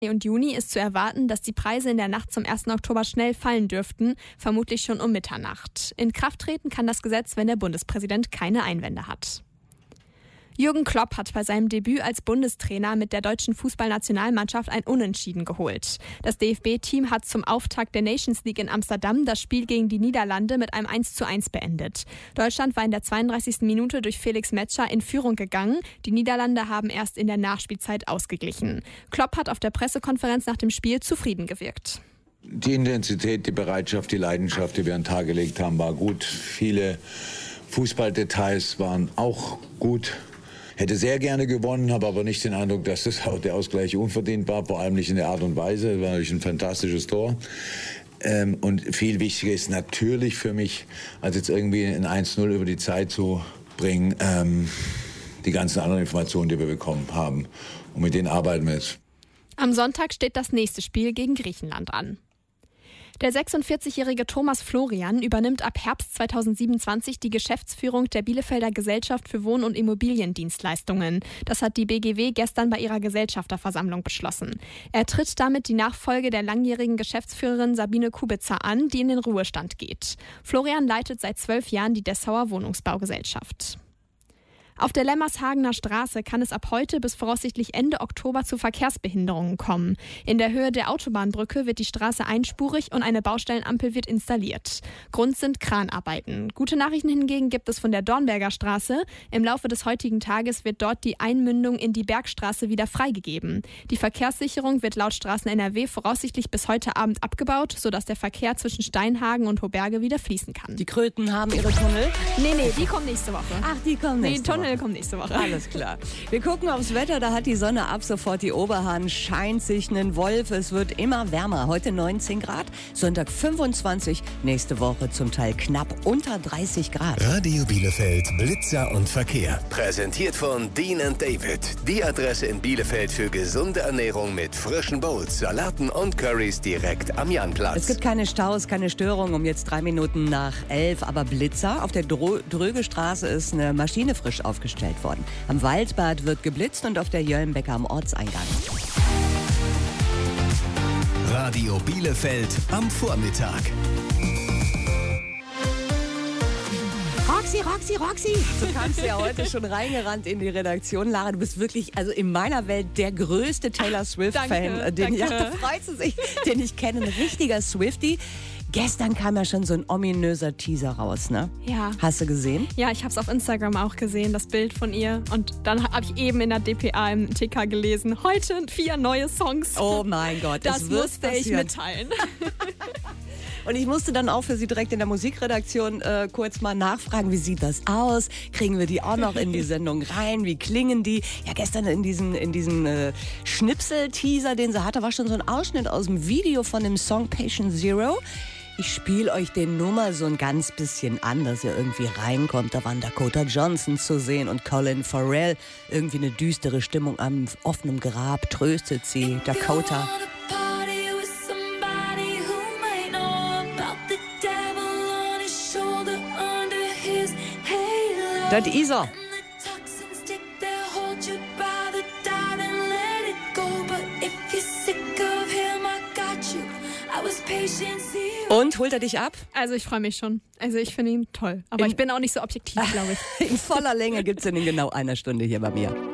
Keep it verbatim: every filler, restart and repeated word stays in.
und Juni ist zu erwarten, dass die Preise in der Nacht zum ersten Oktober schnell fallen dürften, vermutlich schon um Mitternacht. In Kraft treten kann das Gesetz, wenn der Bundespräsident keine Einwände hat. Jürgen Klopp hat bei seinem Debüt als Bundestrainer mit der deutschen Fußballnationalmannschaft ein Unentschieden geholt. Das D F B-Team hat zum Auftakt der Nations League in Amsterdam das Spiel gegen die Niederlande mit einem eins zu eins beendet. Deutschland war in der zweiunddreißigsten Minute durch Felix Metscher in Führung gegangen. Die Niederlande haben erst in der Nachspielzeit ausgeglichen. Klopp hat auf der Pressekonferenz nach dem Spiel zufrieden gewirkt. Die Intensität, die Bereitschaft, die Leidenschaft, die wir an den Tag gelegt haben, war gut. Viele Fußballdetails waren auch gut. Hätte sehr gerne gewonnen, habe aber nicht den Eindruck, dass das auch der Ausgleich unverdient war, vor allem nicht in der Art und Weise. Es war natürlich ein fantastisches Tor. Ähm, und viel wichtiger ist natürlich für mich, als jetzt irgendwie ein eins null über die Zeit zu bringen, ähm, die ganzen anderen Informationen, die wir bekommen haben. Und mit denen arbeiten wir jetzt. Am Sonntag steht das nächste Spiel gegen Griechenland an. Der sechsundvierzigjährige Thomas Florian übernimmt ab Herbst zweitausendsiebenundzwanzig die Geschäftsführung der Bielefelder Gesellschaft für Wohn- und Immobiliendienstleistungen. Das hat die B G W gestern bei ihrer Gesellschafterversammlung beschlossen. Er tritt damit die Nachfolge der langjährigen Geschäftsführerin Sabine Kubitzer an, die in den Ruhestand geht. Florian leitet seit zwölf Jahren die Dessauer Wohnungsbaugesellschaft. Auf der Lemmershagener Straße kann es ab heute bis voraussichtlich Ende Oktober zu Verkehrsbehinderungen kommen. In der Höhe der Autobahnbrücke wird die Straße einspurig und eine Baustellenampel wird installiert. Grund sind Kranarbeiten. Gute Nachrichten hingegen gibt es von der Dornberger Straße. Im Laufe des heutigen Tages wird dort die Einmündung in die Bergstraße wieder freigegeben. Die Verkehrssicherung wird laut Straßen N R W voraussichtlich bis heute Abend abgebaut, sodass der Verkehr zwischen Steinhagen und Hoberge wieder fließen kann. Die Kröten haben ihre Tunnel? Nee, nee, die kommen nächste Woche. Ach, die kommen nächste Die Tunnel Woche. kommt nächste Woche. Alles klar. Wir gucken aufs Wetter, da hat die Sonne ab sofort die Oberhand, scheint sich einen Wolf, es wird immer wärmer. Heute neunzehn Grad, Sonntag fünfundzwanzig, nächste Woche zum Teil knapp unter dreißig Grad. Radio Bielefeld, Blitzer und Verkehr. Präsentiert von Dean and David. Die Adresse in Bielefeld für gesunde Ernährung mit frischen Bowls, Salaten und Currys direkt am Janplatz. Es gibt keine Staus, keine Störung um jetzt drei Minuten nach elf, aber Blitzer. Auf der Dro- Drögestraße ist eine Maschine frisch aufgestellt worden. Am Waldbad wird geblitzt und auf der Jöllenbecker am Ortseingang. Radio Bielefeld am Vormittag. Roxy, Roxy, Roxy. Du kamst ja heute schon reingerannt in die Redaktion. Lara, du bist wirklich, also in meiner Welt, der größte Taylor Swift-Fan, den, ja, da freut sie sich, den ich kenne. Ein richtiger Swiftie. Gestern kam ja schon so ein ominöser Teaser raus, ne? Ja. Hast du gesehen? Ja, ich habe es auf Instagram auch gesehen, das Bild von ihr. Und dann habe ich eben in der D P A im T K gelesen, heute vier neue Songs. Oh mein Gott, das das wird musste ich passieren. mitteilen. Und ich musste dann auch für sie direkt in der Musikredaktion äh, kurz mal nachfragen, wie sieht das aus? Kriegen wir die auch noch in die Sendung rein? Wie klingen die? Ja, gestern in diesem, in diesem äh, Schnipsel-Teaser, den sie hatte, war schon so ein Ausschnitt aus dem Video von dem Song Patient Zero. Ich spiele euch den nur mal so ein ganz bisschen an, dass ihr irgendwie reinkommt. Da waren Dakota Johnson zu sehen und Colin Farrell. Irgendwie eine düstere Stimmung am offenen Grab tröstet sie Dakota. Das ist er. Und, holt er dich ab? Also ich freue mich schon. Also ich finde ihn toll. Aber In- ich bin auch nicht so objektiv, glaube ich. In voller Länge gibt's ihn in genau einer Stunde hier bei mir.